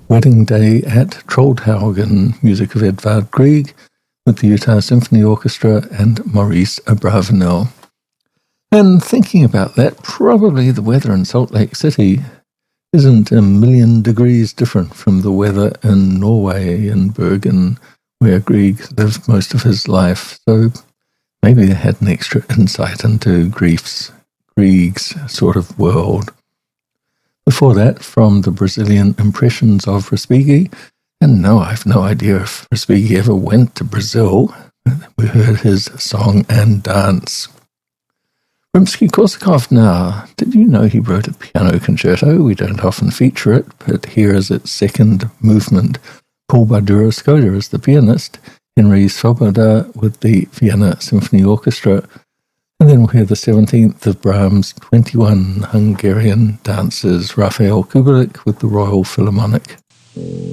Wedding Day at Trollhaugen, music of Edvard Grieg, with the Utah Symphony Orchestra and Maurice Abravanel. And thinking about that, probably the weather in Salt Lake City isn't a million degrees different from the weather in Norway, in Bergen, where Grieg lived most of his life. So maybe they had an extra insight into Grieg's sort of world. Before that, from the Brazilian Impressions of Respighi, and no, I've no idea if Respighi ever went to Brazil. We heard his song and dance. Rimsky-Korsakov now. Did you know he wrote a piano concerto? We don't often feature it, but here is its second movement. Paul Bardura-Skoda is the pianist, Henry Svoboda with the Vienna Symphony Orchestra, and then we'll hear the 17th of Brahms' 21 Hungarian dances, Rafael Kubelik with the Royal Philharmonic.